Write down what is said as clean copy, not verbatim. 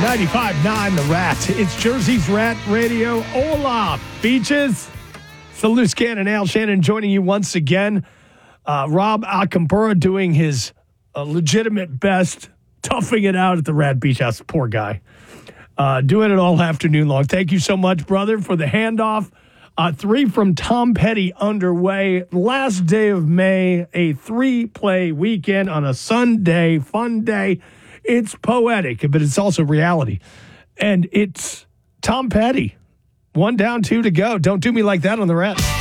95.9 The Rat. It's Jersey's Rat Radio. Hola, Beaches. It's the Loose Cannon, Al Shannon, joining you once again. Rob Akampura doing his legitimate best, toughing it out at the Rat Beach House. Poor guy. Doing it all afternoon long. Thank you so much, brother, for the handoff. 3 from Tom Petty underway. Last day of May, a 3-play weekend on a Sunday, fun day. It's poetic, but it's also reality. And it's Tom Petty. 1 down, 2 to go. Don't do me like that on the Rat.